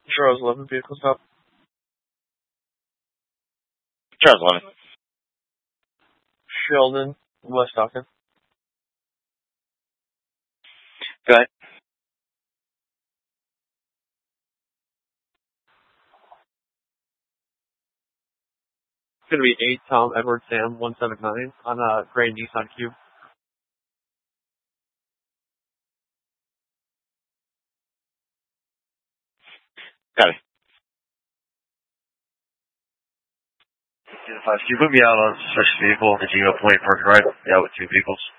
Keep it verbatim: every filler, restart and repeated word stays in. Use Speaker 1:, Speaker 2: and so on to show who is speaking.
Speaker 1: Charles eleven, vehicle stop.
Speaker 2: Charles eleven.
Speaker 1: Sheldon, West Stockton.
Speaker 2: Go ahead.
Speaker 1: It's going to be eight Tom Edward Sam one seven nine on a gray Nissan Cube.
Speaker 2: Got it.
Speaker 3: Can you put me out on such vehicle? Did you go point park right? Yeah, with two vehicles.